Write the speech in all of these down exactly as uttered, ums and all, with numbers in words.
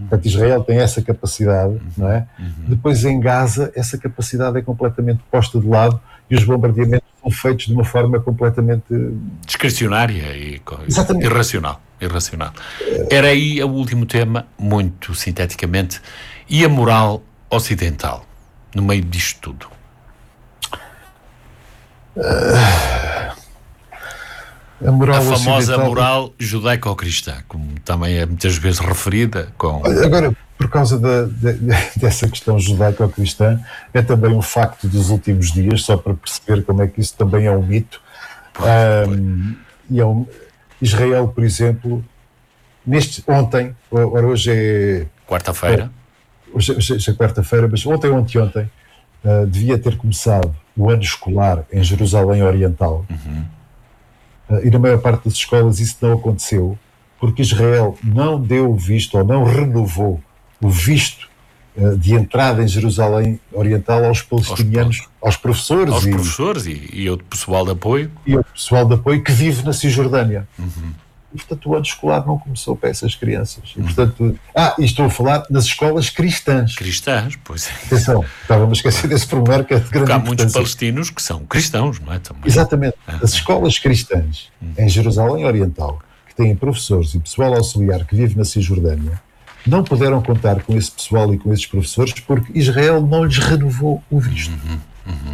Portanto, Israel tem essa capacidade, uhum. não é? Uhum. Depois, em Gaza, essa capacidade é completamente posta de lado e os bombardeamentos são feitos de uma forma completamente... discricionária e Exatamente. irracional. irracional. Era aí o último tema, muito sinteticamente, e a moral ocidental, no meio disto tudo? Uh, a moral a famosa ocidental... moral judaico-cristã, como também é muitas vezes referida com... Agora, por causa da, da, dessa questão judaico-cristã, é também um facto dos últimos dias, só para perceber como é que isso também é um mito. Pois, um, pois. E é um, Israel, por exemplo, neste, ontem, ora hoje é... Quarta-feira. Hoje, hoje é quarta-feira, mas ontem, ontem, ontem, uh, devia ter começado o ano escolar em Jerusalém Oriental. Uhum. Uh, e na maior parte das escolas isso não aconteceu, porque Israel não deu visto ou não renovou o visto uh, de entrada em Jerusalém Oriental aos palestinianos, aos, aos professores. Aos e, professores e, e ao pessoal de apoio. E ao pessoal de apoio que vive na Cisjordânia. Uhum. E, portanto, o ano escolar não começou para essas crianças. E, portanto, ah, e estou a falar nas escolas cristãs. Cristãs, pois é. Atenção, estava-me a esquecer desse pormenor que é de grande Porque há importância. muitos palestinos que são cristãos, não é? Também. Exatamente. As escolas cristãs em Jerusalém Oriental, que têm professores e pessoal auxiliar que vive na Cisjordânia, não puderam contar com esse pessoal e com esses professores porque Israel não lhes renovou o visto. Uhum, uhum.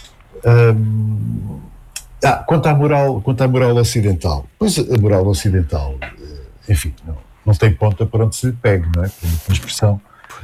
Um, ah, quanto à moral, quanto à moral ocidental, pois a moral ocidental, enfim, não, não tem ponta para onde se lhe pegue, não é? Por uma expressão.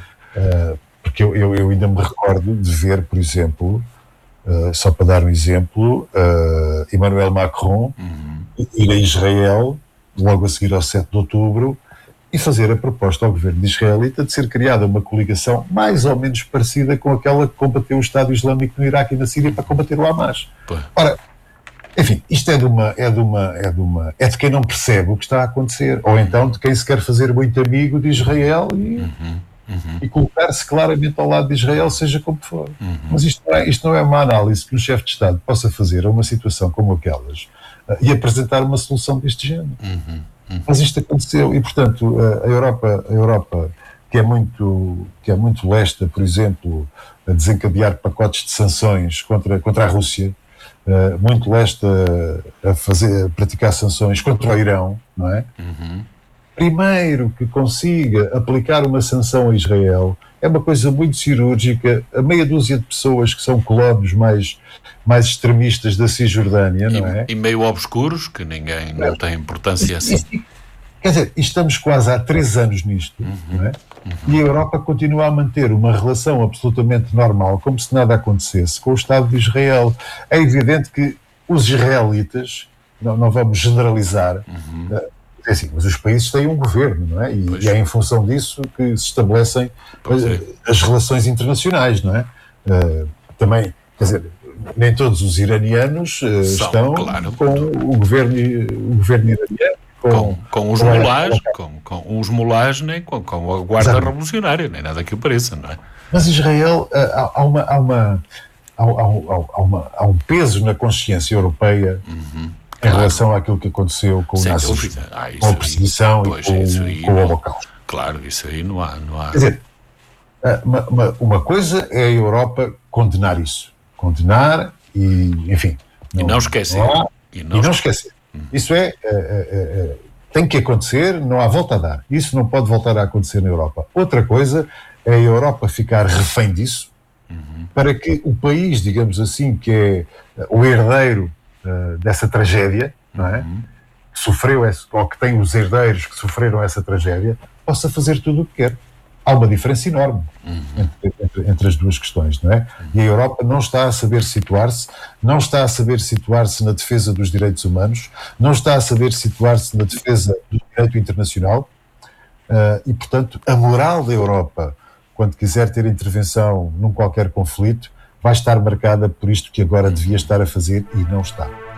Uh, porque eu, eu, eu ainda me recordo de ver, por exemplo, uh, só para dar um exemplo, uh, Emmanuel Macron uhum. ir a Israel, logo a seguir ao sete de outubro, e fazer a proposta ao governo de israelita de ser criada uma coligação mais ou menos parecida com aquela que combateu o Estado Islâmico no Iraque e na Síria para combater o Hamas. Pois. Ora, enfim, isto é de uma, é de uma, é de uma, é de quem não percebe o que está a acontecer, ou então de quem se quer fazer muito amigo de Israel e, uhum. Uhum. e colocar-se claramente ao lado de Israel, seja como for. Uhum. Mas isto não, é, isto não é uma análise que um chefe de Estado possa fazer a uma situação como aquelas uh, e apresentar uma solução deste género. Uhum. Uhum. Mas isto aconteceu e, portanto, a Europa, a Europa que, é muito, que é muito lesta, por exemplo, a desencadear pacotes de sanções contra, contra a Rússia, uh, muito lesta a, fazer, a praticar sanções contra o Irão, não é? Uhum. Primeiro que consiga aplicar uma sanção a Israel é uma coisa muito cirúrgica, a meia dúzia de pessoas que são colonos mais, mais extremistas da Cisjordânia, não é? E, e meio obscuros, que ninguém não tem importância assim. Quer dizer, estamos quase há três anos nisto, uhum, não é? Uhum. E a Europa continua a manter uma relação absolutamente normal, como se nada acontecesse, com o Estado de Israel. É evidente que os israelitas, não, não vamos generalizar, uhum. é assim, mas os países têm um governo, não é? E, e é em função disso que se estabelecem as, as relações internacionais, não é? Uh, também, quer dizer, nem todos os iranianos uh, São, estão claro, com o governo, o governo iraniano. Com, com, com os mulás, com, com os mulás, nem com, com a guarda Exato. revolucionária, nem nada que o pareça, não é? Mas Israel, uh, há, há, uma, há, uma, há, há, há, uma, há um peso na consciência europeia uhum. em claro. relação àquilo que aconteceu com o nazismo, ah, com a perseguição e com, aí, com o Holocausto. Claro, isso aí não há... Não há... Quer dizer, uma, uma, uma coisa é a Europa condenar isso. Condenar e, enfim... Não, e não esquecer. Não há, e não, e não esquecer. Hum. Isso é, é, é, é... tem que acontecer, não há volta a dar. Isso não pode voltar a acontecer na Europa. Outra coisa é a Europa ficar refém disso, uhum. para que o país, digamos assim, que é o herdeiro Uh, dessa tragédia, não é? Uhum. Que sofreu, esse, ou que tem os herdeiros que sofreram essa tragédia, possa fazer tudo o que quer. Há uma diferença enorme uhum. entre, entre, entre as duas questões, não é? Uhum. E a Europa não está a saber situar-se, não está a saber situar-se na defesa dos direitos humanos, não está a saber situar-se na defesa do direito internacional, uh, e, portanto, a moral da Europa, quando quiser ter intervenção num qualquer conflito, vai estar marcada por isto que agora devia estar a fazer e não está.